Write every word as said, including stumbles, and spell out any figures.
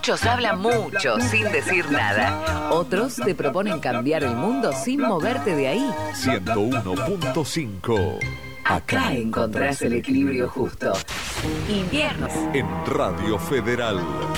Muchos hablan mucho sin decir nada. Otros te proponen cambiar el mundo sin moverte de ahí. ciento uno punto cinco. Acá encontrás el equilibrio justo. Inviernos. En Radio Federal.